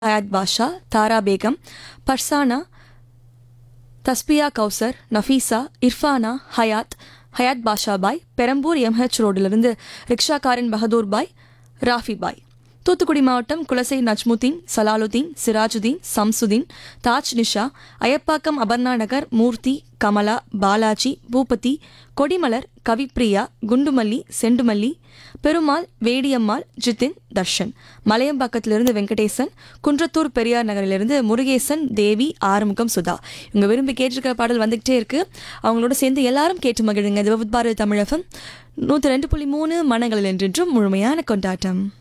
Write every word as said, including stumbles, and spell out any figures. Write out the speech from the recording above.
Hyatt பாஷா, தாரா Begum, Farzana, Tasbiya Kausar, Nafeesa, Irfana, Hyatt, Hyatt பாஷா பாய், Perambur MH ரோடிலிருந்து ரிக்ஷாக்காரன் Bahadur பாய், ராஃபி பாய். தூத்துக்குடி மாவட்டம் குலசை நஜ்முதீன், சலாலுதீன், சிராஜுதீன், சம்சுதீன், தாஜ் நிஷா, அயப்பாக்கம் அபர்ணா நகர், மூர்த்தி, கமலா, பாலாஜி, பூபதி, கொடிமலர், கவிப்ரியா, குண்டுமல்லி, செண்டுமல்லி, பெருமாள், வேடியம்மாள், ஜிதின், தர்ஷன். மலையம்பாக்கத்திலிருந்து வெங்கடேசன், குன்றத்தூர் பெரியார் நகரிலிருந்து முருகேசன், தேவி, ஆறுமுகம், சுதா. இவங்க விரும்பி கேட்டிருக்கிற பாடல் வந்துகிட்டே இருக்கு. அவங்களோட சேர்ந்து எல்லாரும் கேட்டு மகிழுங்க. இது விவித் பாரதி தமிழகம் நூற்றி ரெண்டு புள்ளி மூணு மனங்களில் என்றென்றும் முழுமையான கொண்டாட்டம்.